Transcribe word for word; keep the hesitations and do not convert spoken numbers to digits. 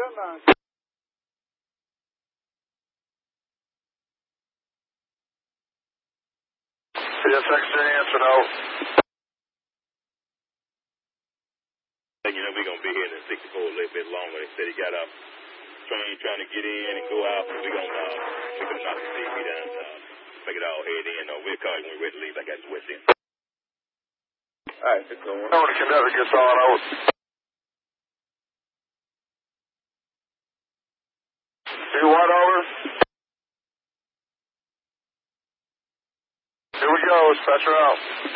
nine. Yes, X-ray answer, no. You know, we're going to be here in the sixty-four a little bit longer. They said he got a train trying to get in and go out. We're going to uh, we're gonna knock the C P down. Uh, make it all head in. Uh, we'll call you when we're ready to leave. I got his west end. All right, six oh one. Over to Connecticut, on out. You what, over? Here we go, dispatcher out.